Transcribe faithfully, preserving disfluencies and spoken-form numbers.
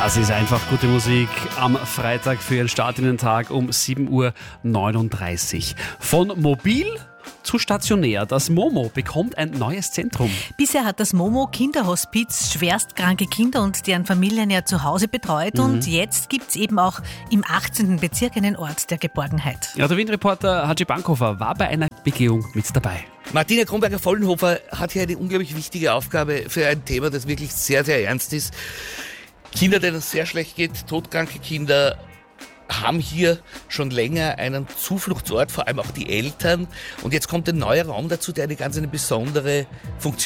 Das ist einfach gute Musik am Freitag für Ihren Start in den Tag um sieben Uhr neununddreißig. Von mobil zu stationär. Das Momo bekommt ein neues Zentrum. Bisher hat das Momo Kinderhospiz schwerstkranke Kinder und deren Familien ja zu Hause betreut. Mhm. Und jetzt gibt es eben auch im achtzehnten Bezirk einen Ort der Geborgenheit. Ja, der Wien-Reporter Haji Bankhofer war bei einer Begehung mit dabei. Martina Kronberger-Vollenhofer hat hier eine unglaublich wichtige Aufgabe für ein Thema, das wirklich sehr, sehr ernst ist. Kinder, denen es sehr schlecht geht, todkranke Kinder, haben hier schon länger einen Zufluchtsort, vor allem auch die Eltern. Und jetzt kommt ein neuer Raum dazu, der eine ganz eine besondere Funktion